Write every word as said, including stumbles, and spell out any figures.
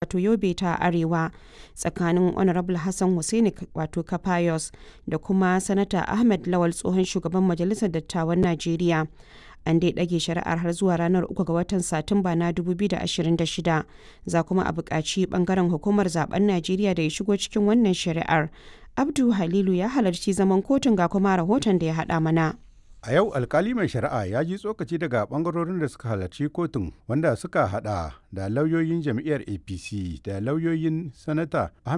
wato Yobe ta Arewa tsakanin Honorable Hassan Hussaini wato Kafayos da kuma Sanata Ahmed Lawal tsohon shugaban Majalisar Dattawan Najeriya. An dai ɗage shari'ar har zuwa ranar uku ga watan Satumba na dubu biyu da ashirin da shida. Za kuma a buƙaci ɓangaren hukumar zaben Najeriya da ya shigo cikin wannan shari'ar. Abdu Halilu ya halarci zaman kotun ga kuma rahoton da ya haɗa mana. A yau alkali mai shari'a ya ji tsokaci daga bangarorin da suka halarci kotun wanda suka hada da lauyoyin jam'iyyar A P C da lauyoyin sanata Ahmed